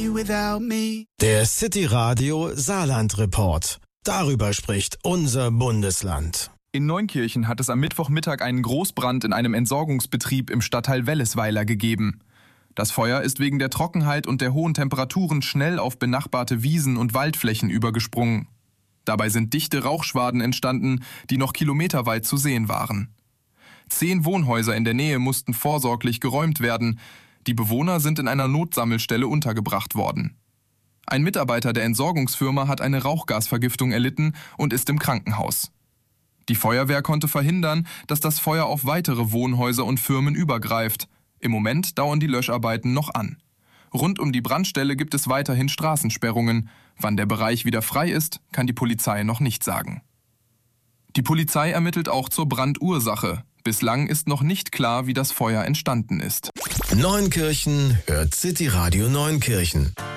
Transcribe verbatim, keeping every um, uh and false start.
Der City Radio Saarland Report. Darüber spricht unser Bundesland. In Neunkirchen hat es am Mittwochmittag einen Großbrand in einem Entsorgungsbetrieb im Stadtteil Wellesweiler gegeben. Das Feuer ist wegen der Trockenheit und der hohen Temperaturen schnell auf benachbarte Wiesen und Waldflächen übergesprungen. Dabei sind dichte Rauchschwaden entstanden, die noch kilometerweit zu sehen waren. Zehn Wohnhäuser in der Nähe mussten vorsorglich geräumt werden. Die Bewohner sind in einer Notsammelstelle untergebracht worden. Ein Mitarbeiter der Entsorgungsfirma hat eine Rauchgasvergiftung erlitten und ist im Krankenhaus. Die Feuerwehr konnte verhindern, dass das Feuer auf weitere Wohnhäuser und Firmen übergreift. Im Moment dauern die Löscharbeiten noch an. Rund um die Brandstelle gibt es weiterhin Straßensperrungen. Wann der Bereich wieder frei ist, kann die Polizei noch nicht sagen. Die Polizei ermittelt auch zur Brandursache. Bislang ist noch nicht klar, wie das Feuer entstanden ist. Neunkirchen hört City Radio Neunkirchen.